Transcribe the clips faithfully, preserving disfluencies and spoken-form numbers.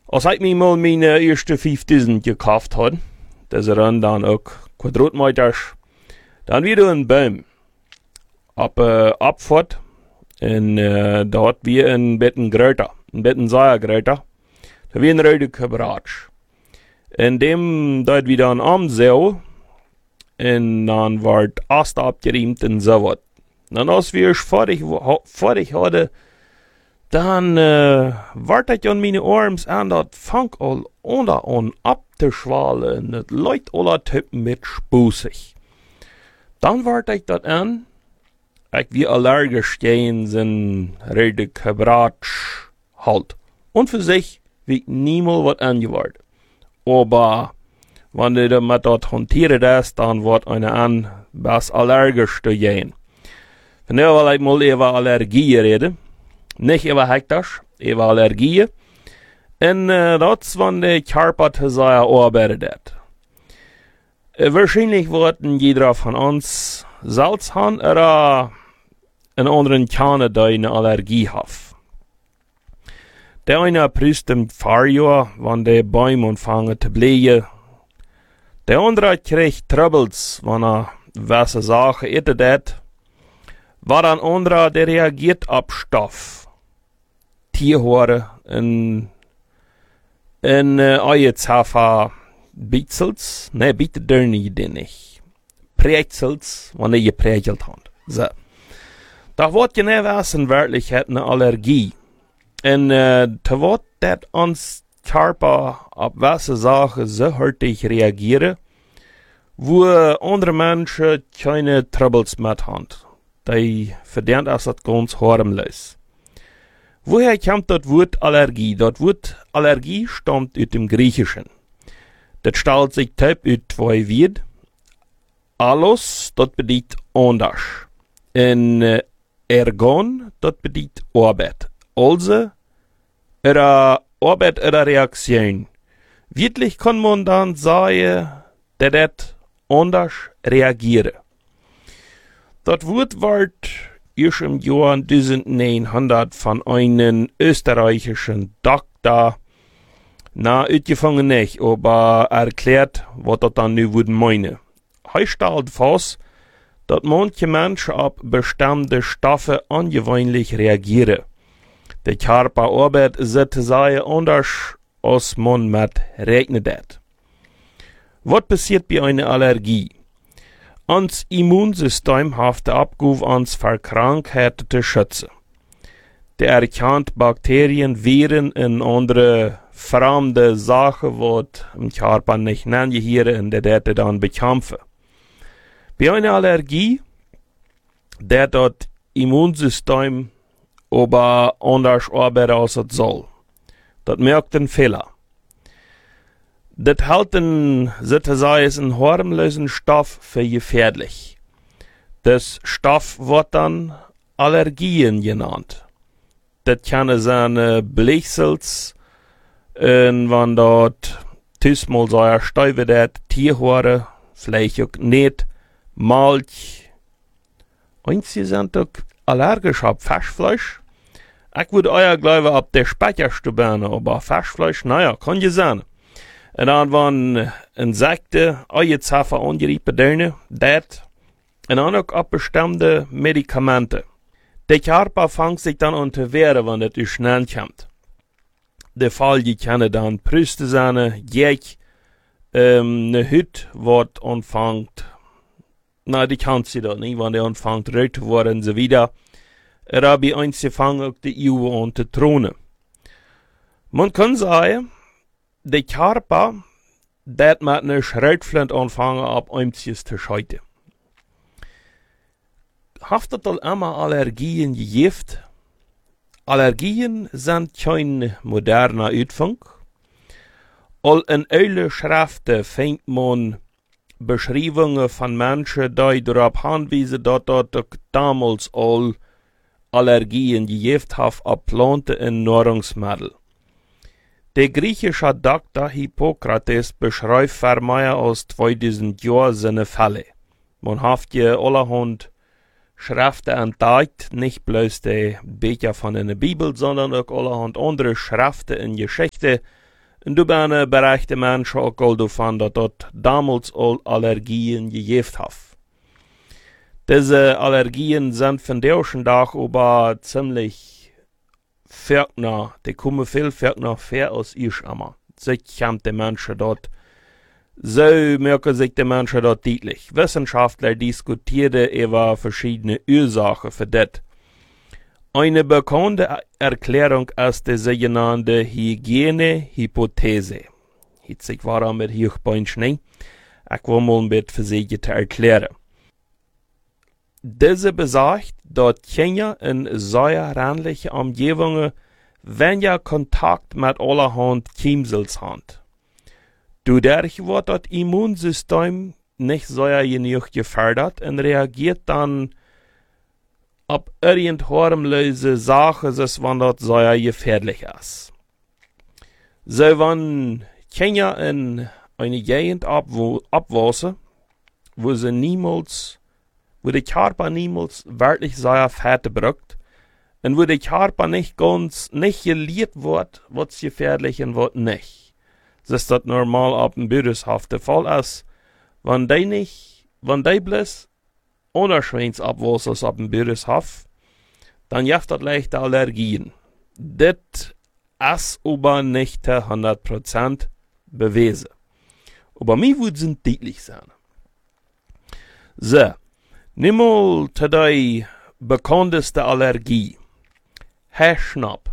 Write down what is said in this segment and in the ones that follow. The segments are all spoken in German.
Als ik me mal meine eerste vijfduizend gekauft had, dat zijn dan ook quadratmeters, dan weer een boom op uh, Abfahrt en uh, dort weer een beetje groter, een beetje Säuergröter, da weer een rode gebratsch. En dem dat we dan omzeil, en dan wordt Ast abgeriemd en so wat. Dan als wir fertig, fertig hadden, dan uh, wordt het aan mijn arms en dat vangt al onder aan ab te schwalen. Het lijkt alle typen met spoesig. Dan wordt ik dat aan. Ik wie allergisch tegen zijn rode gebratsch halt. En voor zich wie niemals wat angeworden. Aber wenn du damit dort hantieren das, dann wird einer an was allergisch zu gehen. Von daher will ich mal über Allergien reden. Nicht über Hektar, über Allergien. Und äh, das ist, wenn der Körper zu seiner Arbeit hat. Äh, wahrscheinlich werden jeder von uns Salz haben oder einen anderen Kahn, der eine Allergie hat. Der eine prüft im Fahrjahr, wenn der Bäume anfangen zu blühen. Der andere kriegt Troubles, wenn er welche Sachen essen hat. War ein anderer, der reagiert auf Stoff. Tierhaare in, in äh, Eierzafer Bitzels. Ne, bitte der nicht, den nicht. Prätzels, wenn er geprägelt hat. So. Da wird genau was in Wirklichkeit eine Allergie. Und äh, da wird das uns Körper auf welche Sachen so hurtig reagieren, wo andere Menschen keine Troubles mit haben. Die verdient das ganz harmlos. Woher kommt das Wort Allergie? Das Wort Allergie stammt aus dem Griechischen. Das stellt sich typ aus zwei Wörtern. Allos, das bedeutet anders. Und äh, ergon, das bedeutet Arbeit. Also, eine Arbeit oder Reaktion. Wirklich kann man dann sagen, dass das anders reagieren. Das Wort wird erst im Jahr neunzehnhundert von einem österreichischen Doktor, na, ausgefangen nicht, aber erklärt, was das dann nu würde meinen. Er stellt fest, dass manche Menschen auf bestimmte Stoffe ungewöhnlich reagieren. Der Körper arbeitet sozusagen anders, als man mit rechnet hat. Was passiert bei einer Allergie? Uns Immunsystem hat die Abgabe uns vor Krankheiten zu schützen. Der erkennt Bakterien, Viren und andere fremde Sachen, die im Körper nicht angehören und der das dann bekämpfen. Bei einer Allergie, der das Immunsystem aber anders arbeiten als es soll. Das merkt ein Fehler. Das hält ein, sozusagen, einen harmlosen Stoff für gefährlich. Das Stoff wird dann Allergien genannt. Das kann sein Blechsels, und wenn dort diesmal so ein Stäube hat, Tierhaare, vielleicht auch nicht, Milch. Einige sind auch allergisch auf Fischfleisch. Ich würde euer glauben, ob der Speicherstuberne, aber Fischfleisch, naja, kann ja sein. Und dann waren Insekten, Eierzafer angerieben, Döne, das, und dann auch auf bestimmte Medikamente. Der Körper fängt sich dann an zu wehren, wenn das schnell kommt. Der Fall, die kann dann Brüste sein, Jäg, ähm, eine Hütte, wird anfängt, na, die kann sie doch nicht, wenn der anfängt, rot zu werden und so wieder. Er hat bei uns gefangen, auch die Uhr an zu thronen. Man kann sagen, der Körper, der mit einer Schreitflint anfangen, ab eins zu scheiden. Haftet all immer Allergien gegeben? Allergien sind kein moderner Uitfang. All in alle Schriften findet man Beschreibungen von Menschen, die darauf hinweisen, dass dort damals all Allergien gegeben haben auf Planten und Nahrungsmittel. Der griechische Doktor Hippokrates beschreibt für mehr als zweitausend Jahre seine Fälle. Man hat ja allerhand Schriften entdeckt, nicht bloß die Bücher von der Bibel, sondern auch allerhand andere Schriften in Geschichte, En du ben bereichte Menschen ook al davon, dat dat damals al Allergien gegeben hat. Diese Allergien sind von der ersten Tag aber ziemlich verkner, die kommen viel verkner fair als ich immer. Sich kommt die Menschen dort, so merken sich die Menschen dort deutlich. Wissenschaftler diskutieren über verschiedene Ursachen für das. Eine bekannte Erklärung ist die sogenannte Hygienehypothese. Jetzt ich war mit Hochbeins nicht. Ich will mal ein bisschen versuchen zu erklären. Diese besagt, dass Kinder in säureähnlichen Umgebungen weniger Kontakt mit allerhand Chiemsels haben. Dadurch wird das Immunsystem nicht sehr genug gefördert und reagiert dann auf irgend harmlose Sachen, wenn das sehr gefährlich ist. So, wenn Kinder in eine Gegend abwachsen, wo sie niemals, wo der Körper niemals wirklich sehr fett braucht, und wo der Körper nicht ganz, nicht gelehrt wird, was gefährlich und was nicht. Das ist das normal auf dem Bürgerschaft der Fall ist, wenn die nicht, wenn die bloß unerschwingt abwachsen auf dem Bürgerschaft, dann gibt das leichte Allergien. Das ist aber nicht hundert Prozent bewiesen. Aber mir würde es deutlich sein. So, nimm mal die bekannteste Allergie. Haarschnapp.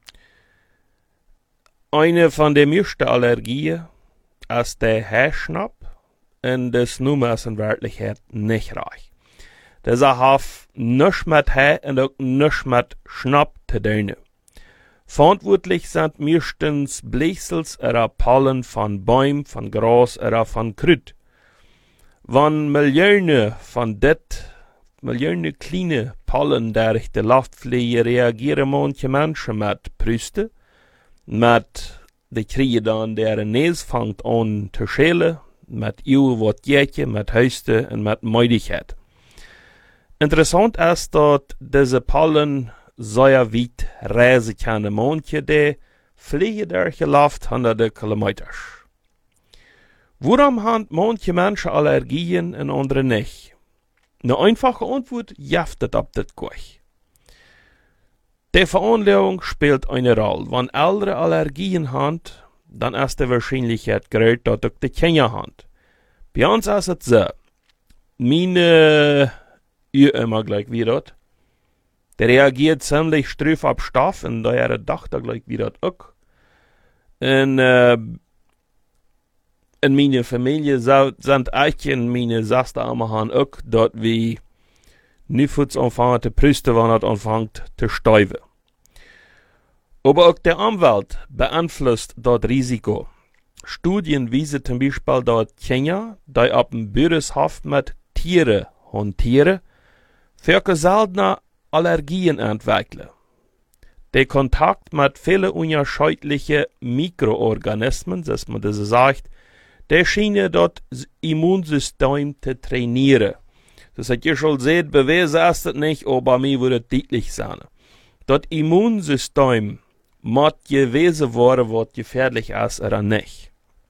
Eine von den meisten Allergien ist der Haarschnapp und das Nummer ist in Wirklichkeit nicht reich. Das hat nichts mit Haar und auch nichts mit Schnapp zu tun. Verantwortlich sind meistens Bläsels oder Pollen von Bäumen, von Gras oder von Kraut. Wenn Millionen von det, Millionen kleine Pollen durch die Luft fliegen, reagieren manche Menschen mit Prüste, mit die kriegen dann deren Näs fängt an zu schälen, mit Eau, wat Jätje, mit Huste und mit Müdigkeit. Interessant ist, dass diese Pollen sehr weit reisen können. Manche, die fliegen durch die Luft hunderte Kilometer. Warum haben manche Menschen Allergien und andere nicht? Eine einfache Antwort jaftet ab das gleich. Die Veranlagung spielt eine Rolle. Wenn ältere Allergien haben, dann ist die Wahrscheinlichkeit groß, dass auch die Kinder haben. Bei uns ist es so. Meine Uhr immer gleich wie das. Der reagiert ziemlich straff auf Stoff und daher dacht er gleich wie das auch. Und äh, in meiner Familie sind ich und meine Schwester haben auch, dass wir nicht anfangen zu prüsten, wenn es anfängt zu stäuben. Aber auch der Umwelt beeinflusst das Risiko. Studien weisen zum Beispiel, dass Kinder, die auf dem Bürgershof mit Tieren hantieren, für seltener Allergien entwickeln. Der Kontakt mit vielen unterschiedlichen Mikroorganismen, dass man das sagt, der scheint das Immunsystem zu trainieren. Das hat ihr schon seht, bewiesen ist das nicht, aber mir würde es deutlich sein. Das Immunsystem muss gewesen werden, was gefährlich ist oder nicht.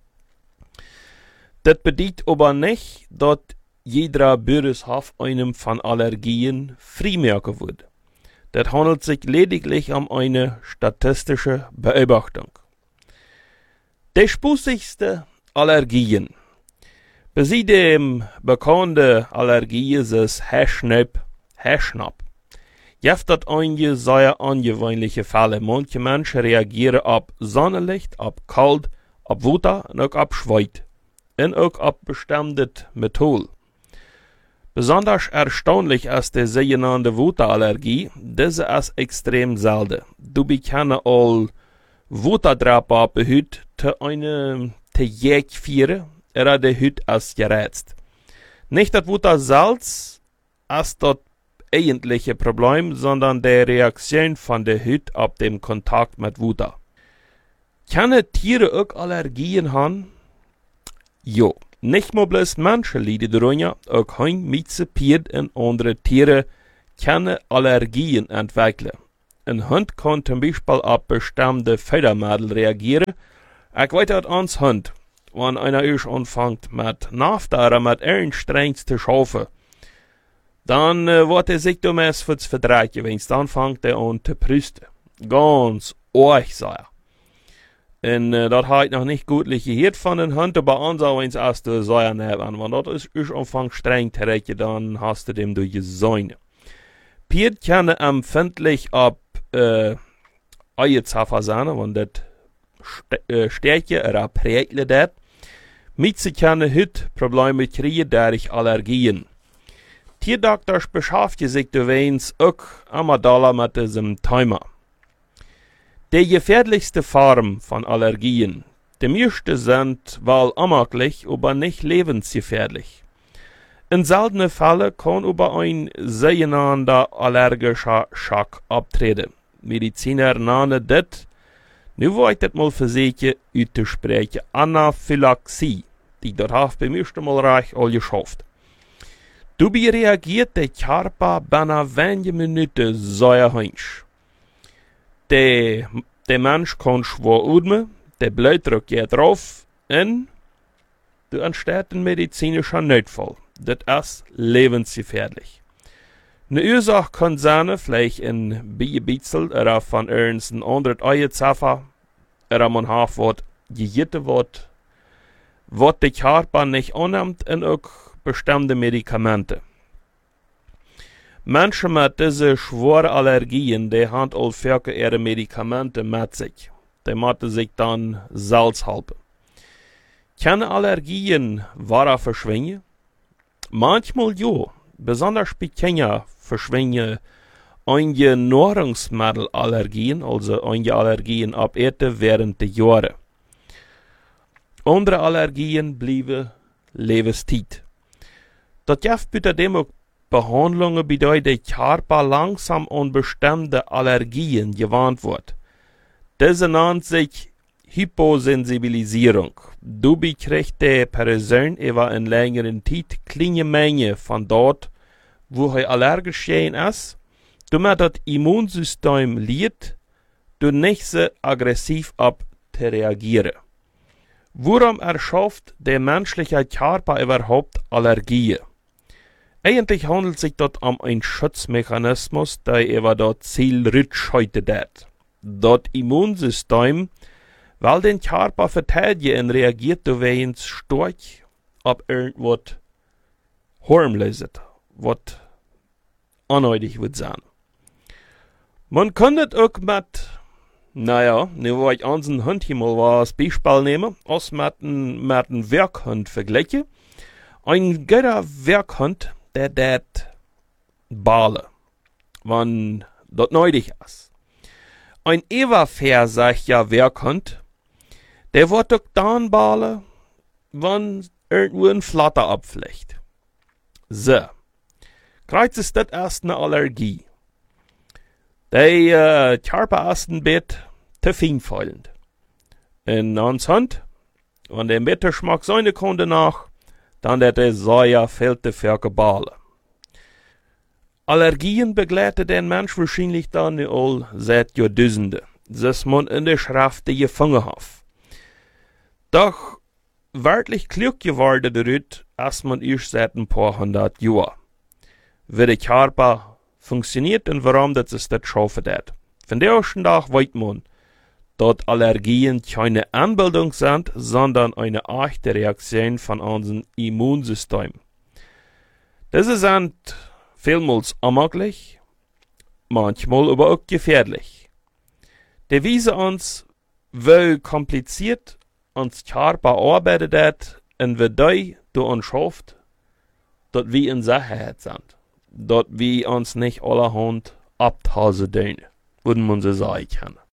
Das bedeutet aber nicht, dass jeder Bürgershof einem von Allergien freimerken wird. Das handelt sich lediglich um eine statistische Beobachtung. Die spusigste Allergien. Bei dem bekannten Allergie ist Haarschnapp, Haarschnapp. Jetzt hat einige sehr ungewöhnliche Fälle. Manche Menschen reagieren auf Sonnenlicht, auf Kalt, auf Wutter und auch auf Schweiß. Und auch auf bestimmte Metall. Besonders erstaunlich ist die sogenannte Wutterallergie. Diese ist extrem selten. Du bekommst all Wutterdrücken auf der Haut zu einem Tejek führen, oder die Haut ist gerätzt. Nicht das Wuttersalz ist das eigentliche Problem, sondern die Reaktion von der Haut auf den Kontakt mit Wutter. Können Tiere auch Allergien haben? Jo. Nicht nur bloß Menschen leiden darunter, auch Hunde, Mieze, Pferde und andere Tiere können Allergien entwickeln. Ein Hund kann zum Beispiel auf bestimmte Futtermittel reagieren, Ich weiß dat ans Hand, wenn einer erst anfängt mit Nafta oder mit ernst zu schaffen, dann äh, wird er sich dumm erst fürs Verdreht gewinnt, dann fängt er an zu prüsten. Ganz arg, sei er. Und äh, das hat noch nicht gut gehört von den Hand, aber uns auch ins erste Säuer nehmen. Wenn das ist, ist anfang streng zu rechnen, dann hast du dem durch die Säune. Piet kann empfindlich ab äh, Eierzaffer sein, wenn das st äh, Stärke oder Prägle das. Mitze kann hüt Probleme kriegen durch Allergien. Tierdoktors beschäftigen sich deswegen auch immer doller mit diesem Thema. Die gefährlichste Form von Allergien, die meisten sind wohl amaglich, aber nicht lebensgefährlich. In seltenen Fällen kann über ein sogenannter allergischer Schock abtreten. Mediziner nennen das, nu wollt ich das mal versuchen auszusprechen, Anaphylaxie, die dort hat beim ersten Mal reich all geschafft. Dabei reagiert der Körper binnen wenigen Minuten sehr heiß. Der, der Mensch kann schwer atmen, der Blutdruck geht drauf und da entsteht ein medizinischer Notfall. Das ist lebensgefährlich. Eine Ursache kann sein, vielleicht ein Bierbitzel oder von irgendeinem anderen Eierzaffer oder man hat was gegessen wird, was der Körper nicht annimmt und auch bestimmte Medikamente. Menschen mit diesen schweren Allergien, die haben all für ihre Medikamente mit sich. Die müssen sich dann selbst helfen. Können Allergien wahr verschwinden? Manchmal ja. Besonders bei Kindern verschwinden einige Nahrungsmittelallergien, also einige Allergien ab Erde während der Jahre. Andere Allergien bleiben Lebenszeit. Das gibt bei dem auch Behandlungen, bei denen der Körper langsam an bestimmte Allergien gewandt wird. Diese nennt sich Hyposensibilisierung. Dabei kriegt die Person über eine längere Zeit kleine Menge von dort, wo er allergisch ist, damit das Immunsystem liegt, du nicht so aggressiv ab zu reagieren. Warum erschafft der menschliche Körper überhaupt Allergien? Eigentlich handelt es sich dort um einen Schutzmechanismus, der über das Ziel rückschaltet wird. Das Immunsystem will den Körper verteidigen und reagiert deswegen stark auf irgendwas harmloses, was unnötig wird sein. Man kann das auch mit, naja, ne wo ich unseren Hund hier mal als Beispiel nehme, als mit einem mit einem Werkhund vergleiche. Ein guter Werkhund, der dat balen, wann das nötig ist. Ein ewer sagt ja Werkhund, der wird doch dann balen, wann irgendwo ein Flatter abflecht. So. Kreuz ist das erst eine Allergie. Der äh, Körper ist ein bisschen zu feinfühlend. In uns Hand, wenn der Mitterschmack seine Kunde nach, dann der der sehr viel zu viel Ballen. Allergien begleiten den Mensch wahrscheinlich dann all seit Jahrtausenden, dass man in der Schrift gefangen hat. Doch wirklich klug geworden damit, als man erst seit ein paar hundert Jahren. Wie der Körper funktioniert und warum das es das schaffen wird. Von der ersten Tag weiß man, dass Allergien keine Anbildung sind, sondern eine echte Reaktion von unserem Immunsystem. Diese sind vielmals unmöglich, manchmal aber auch gefährlich. Die wiesen uns, wie kompliziert uns Körper arbeitet und wie die du uns schafft, dass wir in Sicherheit sind. Dass wir uns nicht allerhand abtasen dürfen, würden man so sagen können.